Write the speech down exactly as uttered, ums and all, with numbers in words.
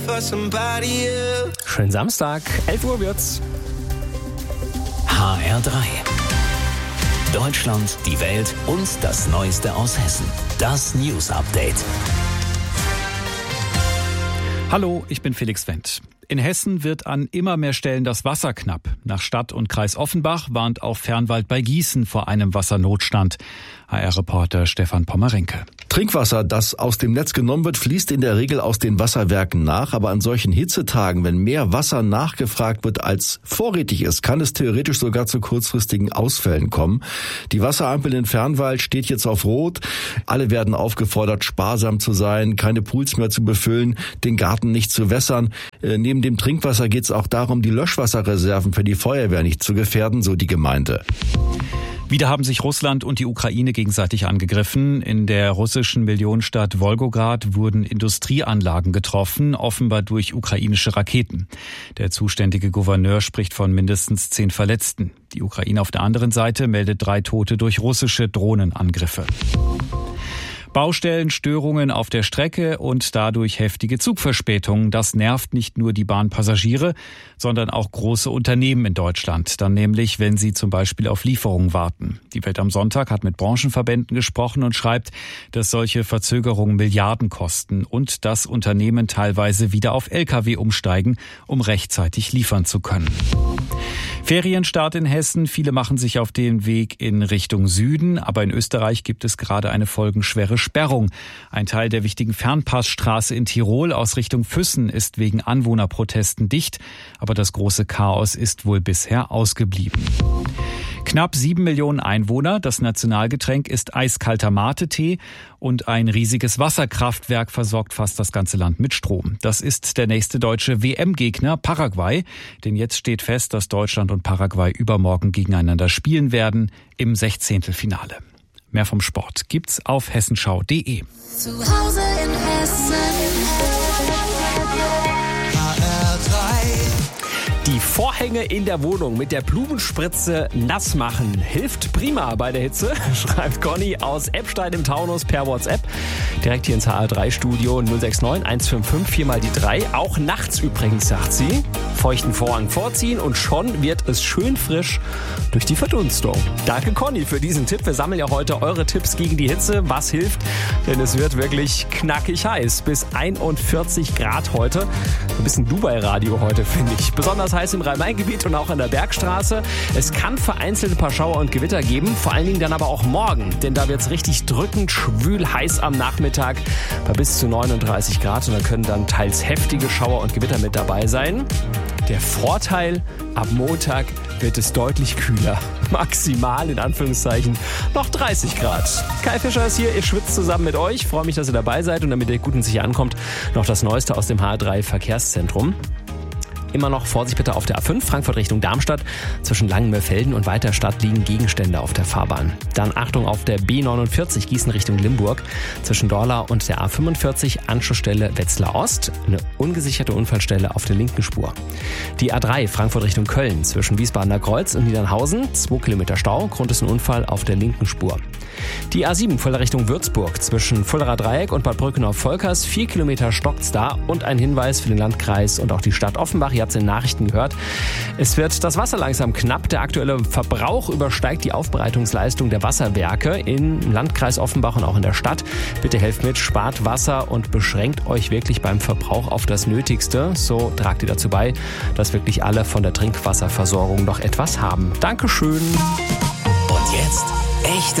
Schönen Samstag, elf Uhr wird's. H R drei. Deutschland, die Welt und das Neueste aus Hessen. Das News Update. Hallo, ich bin Felix Wendt. In Hessen wird an immer mehr Stellen das Wasser knapp. Nach Stadt und Kreis Offenbach warnt auch Fernwald bei Gießen vor einem Wassernotstand. H R-Reporter Stefan Pommerenke. Trinkwasser, das aus dem Netz genommen wird, fließt in der Regel aus den Wasserwerken nach. Aber an solchen Hitzetagen, wenn mehr Wasser nachgefragt wird, als vorrätig ist, kann es theoretisch sogar zu kurzfristigen Ausfällen kommen. Die Wasserampel in Fernwald steht jetzt auf Rot. Alle werden aufgefordert, sparsam zu sein, keine Pools mehr zu befüllen, den Garten nicht zu wässern. Äh, neben dem Trinkwasser geht es auch darum, die Löschwasserreserven für die Feuerwehr nicht zu gefährden, so die Gemeinde. Wieder haben sich Russland und die Ukraine gegenseitig angegriffen. In der russischen Millionenstadt Wolgograd wurden Industrieanlagen getroffen, offenbar durch ukrainische Raketen. Der zuständige Gouverneur spricht von mindestens zehn Verletzten. Die Ukraine auf der anderen Seite meldet drei Tote durch russische Drohnenangriffe. Baustellen, Störungen auf der Strecke und dadurch heftige Zugverspätungen. Das nervt nicht nur die Bahnpassagiere, sondern auch große Unternehmen in Deutschland. Dann nämlich, wenn sie zum Beispiel auf Lieferungen warten. Die Welt am Sonntag hat mit Branchenverbänden gesprochen und schreibt, dass solche Verzögerungen Milliarden kosten und dass Unternehmen teilweise wieder auf L K W umsteigen, um rechtzeitig liefern zu können. Ferienstart in Hessen. Viele machen sich auf den Weg in Richtung Süden, aber in Österreich gibt es gerade eine folgenschwere Sperrung. Ein Teil der wichtigen Fernpassstraße in Tirol aus Richtung Füssen ist wegen Anwohnerprotesten dicht, aber das große Chaos ist wohl bisher ausgeblieben. Knapp sieben Millionen Einwohner. Das Nationalgetränk ist eiskalter Mate-Tee und ein riesiges Wasserkraftwerk versorgt fast das ganze Land mit Strom. Das ist der nächste deutsche W M-Gegner Paraguay. Denn jetzt steht fest, dass Deutschland und Paraguay übermorgen gegeneinander spielen werden im Sechzehntelfinale. Mehr vom Sport gibt's auf hessenschau punkt de. Zu Hause in Hessen. Die Vorhänge in der Wohnung mit der Blumenspritze nass machen hilft prima bei der Hitze, schreibt Conny aus Eppstein im Taunus per WhatsApp. Direkt hier ins H R drei Studio null sechs neun eins fünf fünf vier mal die drei. Auch nachts übrigens, sagt sie. Feuchten Vorhang vorziehen und schon wird es schön frisch durch die Verdunstung. Danke Conny für diesen Tipp. Wir sammeln ja heute eure Tipps gegen die Hitze. Was hilft? Denn es wird wirklich knackig heiß. Bis einundvierzig Grad heute. Ein bisschen Dubai-Radio heute, finde ich. Besonders heiß im Rhein-Main-Gebiet und auch an der Bergstraße. Es kann vereinzelt ein paar Schauer und Gewitter geben, vor allen Dingen dann aber auch morgen, denn da wird es richtig drückend, schwül, heiß am Nachmittag bei bis zu neununddreißig Grad und da können dann teils heftige Schauer und Gewitter mit dabei sein. Der Vorteil, ab Montag wird es deutlich kühler. Maximal, in Anführungszeichen, noch dreißig Grad. Kai Fischer ist hier, ich schwitze zusammen mit euch. Freue mich, dass ihr dabei seid und damit ihr gut und sicher ankommt, noch das Neueste aus dem H R drei Verkehrszentrum. Immer noch Vorsicht bitte auf der A fünf, Frankfurt Richtung Darmstadt. Zwischen Langenmörfelden und Weiterstadt liegen Gegenstände auf der Fahrbahn. Dann Achtung auf der B neunundvierzig, Gießen Richtung Limburg. Zwischen Dorla und der A fünfundvierzig, Anschlussstelle Wetzlar Ost. Eine ungesicherte Unfallstelle auf der linken Spur. Die A drei, Frankfurt Richtung Köln. Zwischen Wiesbadener Kreuz und Niedernhausen. zwei Kilometer Stau. Grund ist ein Unfall auf der linken Spur. Die A sieben, Fulda Richtung Würzburg. Zwischen Fuldaer Dreieck und Bad Brückenau-Volkers. vier Kilometer stockt's da. Und ein Hinweis für den Landkreis und auch die Stadt Offenbach. Ihr habt es in den Nachrichten gehört. Es wird das Wasser langsam knapp. Der aktuelle Verbrauch übersteigt die Aufbereitungsleistung der Wasserwerke im Landkreis Offenbach und auch in der Stadt. Bitte helft mit, spart Wasser und beschränkt euch wirklich beim Verbrauch auf das Nötigste. So tragt ihr dazu bei, dass wirklich alle von der Trinkwasserversorgung noch etwas haben. Dankeschön. Und jetzt echte